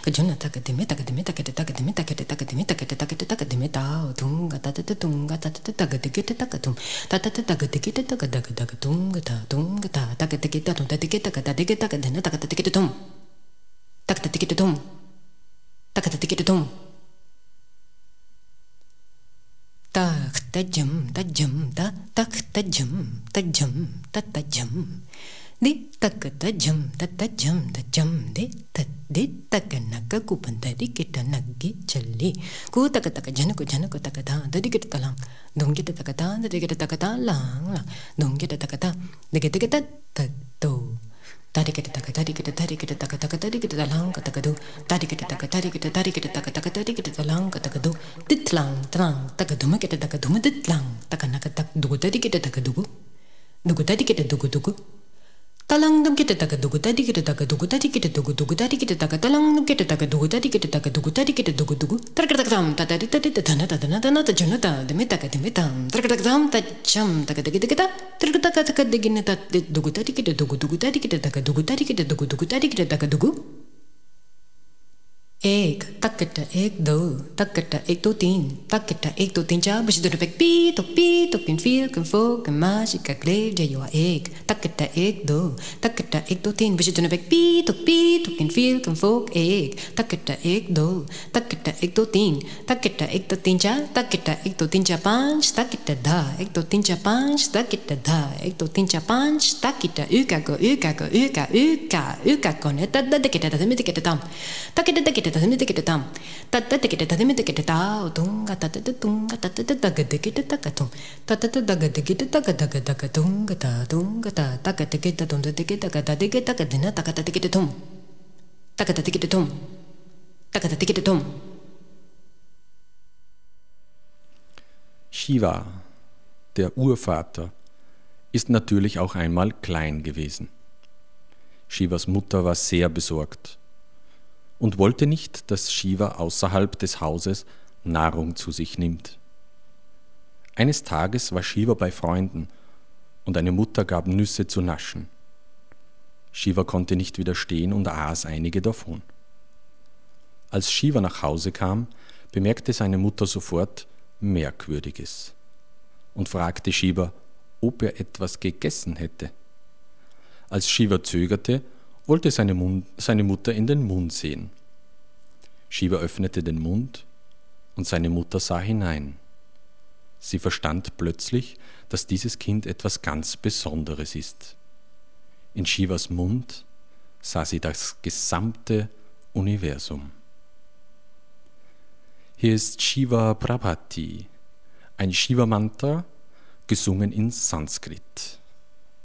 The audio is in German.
Kajuna takadimi takadimi takadi takadimi takadi takadimi takadi takadi takadimi tao tunga tatata tunga tatata tagadikita takatum tatata tagadikita takadagadaga tunga ta tagadikita tum tatikita takadikita takadina takadatikita tum takadatikita tum takadatikita tum tak tajam di takadajam di takanaga kupantari kita nagi chali ku takataka janako takata dadi kita talang dong kita takata dadi kita takata lang dong kita takata dadi kita takto tadi kita takata tadi kita talang katakadu tadi kita takata tadi kita talang katakadu ditlang takaduma kita takaduma ditlang takanaka tak dugu tadi kita takadugu dugu tadi kita dugu talang dum kita takadugu tadi kita takadugu tadi kita dugu tadi kita takatalang dum kita takadugu tadi kita takadugu tadi kita dugu tarkatatam tadi tadana tajunata demita tarkatatam tajam takadagita tarkatakadigina dugu tadi kita dugu tadi kita takadugu tadi kita dugu tadi kita takadugu एक तकटा एक दो तकटा एक दो तीन चार बजे दो पी तो किन फील किन फो किन माशी का ग्लेव जयो एक तकटा एक दो तीन बजे दो पी तो किन फील किन फो एक तकटा एक दो तीन चार तकटा एक दो तीन चार पाँच तकटा धा एक दो तीन चार पाँच तकटा धा एक दो तीन चार पाँच तकटा उका को ने तद देखते tam takita takita tam tata takita tao tunga tata tagadikita takatum tata tagadikita tunga ta takatikita tunga tikita kadadikita kadina takata tikita tum. Shiva, der Urvater, ist natürlich auch einmal klein gewesen. Shivas Mutter war sehr besorgt und wollte nicht, dass Shiva außerhalb des Hauses Nahrung zu sich nimmt. Eines Tages war Shiva bei Freunden und eine Mutter gab Nüsse zu naschen. Shiva konnte nicht widerstehen und aß einige davon. Als Shiva nach Hause kam, bemerkte seine Mutter sofort Merkwürdiges und fragte Shiva, ob er etwas gegessen hätte. Als Shiva zögerte, wollte seine Mutter in den Mund sehen. Shiva öffnete den Mund und seine Mutter sah hinein. Sie verstand plötzlich, dass dieses Kind etwas ganz Besonderes ist. In Shivas Mund sah sie das gesamte Universum. Hier ist Shiva Prabhati, ein Shiva-Mantra, gesungen in Sanskrit.